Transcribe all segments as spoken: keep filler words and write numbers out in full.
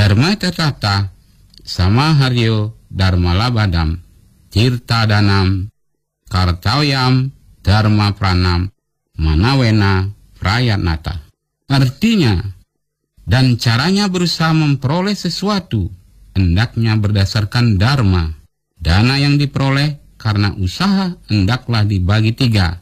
Dharma Tata, Samaharyo Dharma Labadam, Tirta Danam, Kartawyam Dharma Pranam, Manawena Prayatnata. Artinya, dan caranya berusaha memperoleh sesuatu, hendaknya berdasarkan dharma. Dana yang diperoleh karena usaha hendaklah dibagi tiga.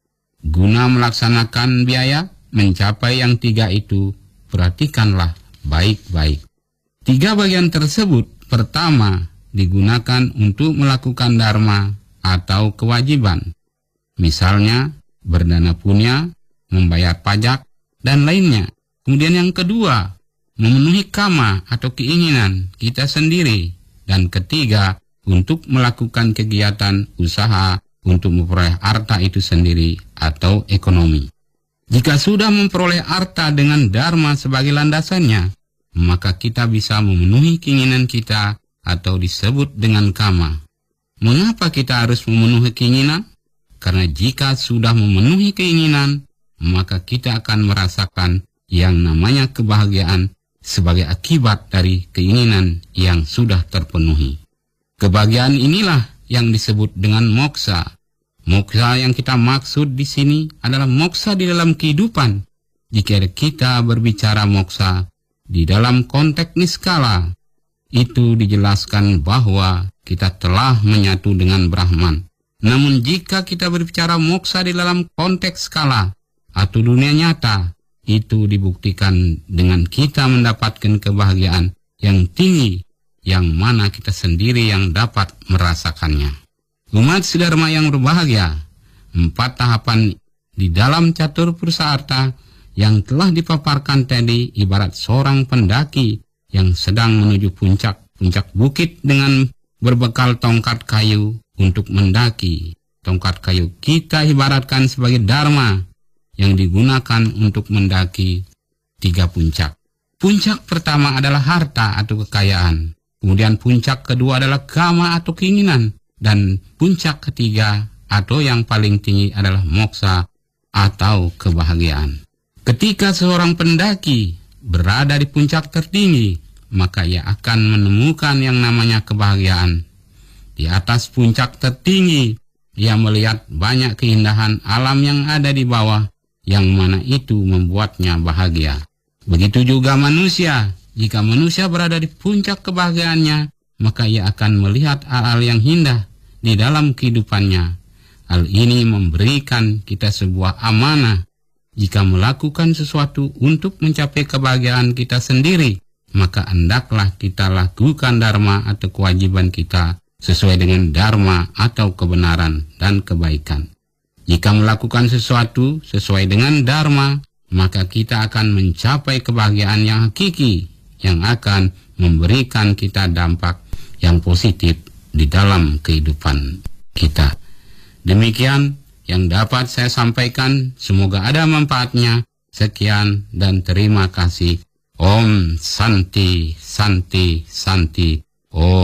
Guna melaksanakan biaya mencapai yang tiga itu, perhatikanlah baik-baik. Tiga bagian tersebut, pertama, digunakan untuk melakukan dharma atau kewajiban. Misalnya, berdana punya, membayar pajak, dan lainnya. Kemudian yang kedua, memenuhi kama atau keinginan kita sendiri. Dan ketiga, untuk melakukan kegiatan usaha untuk memperoleh harta itu sendiri atau ekonomi. Jika sudah memperoleh harta dengan dharma sebagai landasannya, maka kita bisa memenuhi keinginan kita atau disebut dengan kama. Mengapa kita harus memenuhi keinginan? Karena jika sudah memenuhi keinginan, maka kita akan merasakan yang namanya kebahagiaan sebagai akibat dari keinginan yang sudah terpenuhi. Kebahagiaan inilah yang disebut dengan moksa. Moksa yang kita maksud di sini adalah moksa di dalam kehidupan. Jika kita berbicara moksa di dalam konteks niskala, itu dijelaskan bahwa kita telah menyatu dengan Brahman. Namun jika kita berbicara moksa di dalam konteks skala atau dunia nyata, itu dibuktikan dengan kita mendapatkan kebahagiaan yang tinggi, yang mana kita sendiri yang dapat merasakannya. Umat Dharma yang berbahagia, empat tahapan di dalam catur purusaartha yang telah dipaparkan tadi ibarat seorang pendaki yang sedang menuju puncak puncak bukit dengan berbekal tongkat kayu untuk mendaki. Tongkat kayu kita ibaratkan sebagai dharma yang digunakan untuk mendaki tiga puncak. Puncak pertama adalah harta atau kekayaan. Kemudian puncak kedua adalah kama atau keinginan. Dan puncak ketiga atau yang paling tinggi adalah moksa atau kebahagiaan. Ketika seorang pendaki berada di puncak tertinggi, maka ia akan menemukan yang namanya kebahagiaan. Di atas puncak tertinggi, ia melihat banyak keindahan alam yang ada di bawah, yang mana itu membuatnya bahagia. Begitu juga manusia. Jika manusia berada di puncak kebahagiaannya, maka ia akan melihat hal-hal yang indah di dalam kehidupannya. Hal ini memberikan kita sebuah amanah. Jika melakukan sesuatu untuk mencapai kebahagiaan kita sendiri, maka hendaklah kita lakukan dharma atau kewajiban kita sesuai dengan dharma atau kebenaran dan kebaikan. Jika melakukan sesuatu sesuai dengan dharma, maka kita akan mencapai kebahagiaan yang hakiki, yang akan memberikan kita dampak yang positif di dalam kehidupan kita. Demikian yang dapat saya sampaikan, semoga ada manfaatnya. Sekian dan terima kasih. Om Santi, Santi, Santi. Om.